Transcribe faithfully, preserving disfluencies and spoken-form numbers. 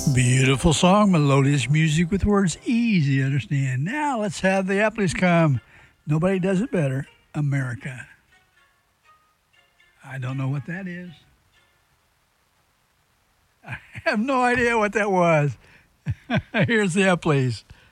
Beautiful song, melodious music with words easy to understand. Now let's have the Appleys come. Nobody does it better. America. I don't know what that is. I have no idea what that was. Here's the Appleys.